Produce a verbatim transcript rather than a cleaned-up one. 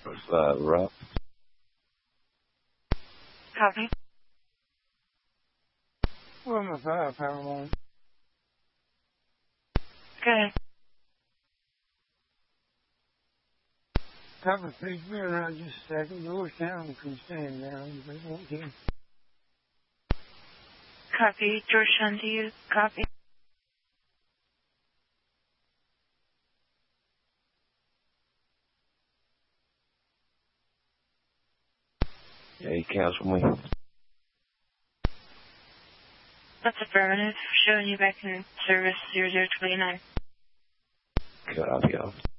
Uh, rough. Copy. Well, my firepower line. Go ahead. Copy, please be around just a second. George Town can stand down, but it won't get. Copy. Georgetown to you. Copy. Yeah, you cancel me. That's affirmative. Showing you back in service zero zero two nine. Copy, officer.